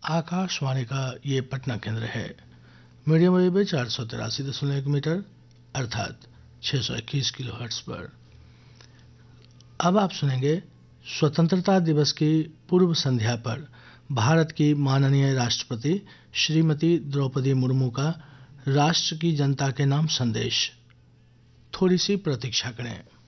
आकाशवाणी का ये पटना केंद्र है। मीडियम वेव 483.1 मीटर अर्थात 621 किलोहर्ट्ज पर। अब आप सुनेंगे स्वतंत्रता दिवस की पूर्व संध्या पर भारत की माननीय राष्ट्रपति श्रीमती द्रौपदी मुर्मू का राष्ट्र की जनता के नाम संदेश। थोड़ी सी प्रतीक्षा करें।